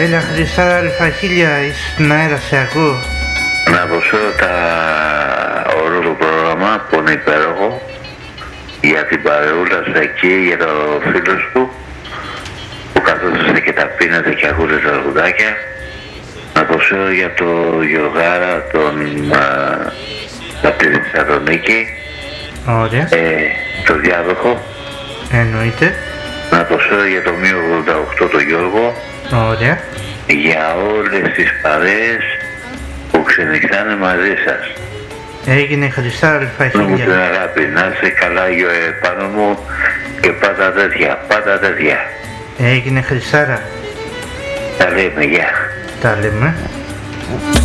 Έλα Χριστάρα Αλφαχίλια, είσαι στην αέρα, σε ακούω. Να προσφέρω όλο το πρόγραμμα που είναι υπέροχο για την παρεούλα σου εκεί, για το φίλο σου που καθόσαστε και τα πίνετε και ακούτε τα τραγουδάκια. Να προσφέρω για το Γιωργάρα από τη Θεσσαλονίκη. Ωραία. Το διάδοχο. Εννοείται. Να προσφέρω για το Μείο 88 το Γιώργο. Ωραία. Για όλες τις παρέες που ξενυχτάνε μαζί σας. Έγινε Χριστάρα Αλφαχίλια. Μου την αγάπη, να είσαι καλά πάνω μου και πάντα τέτοια, πάντα τέτοια. Έγινε Χριστάρα. Τα λέμε, γεια. Τα λέμε.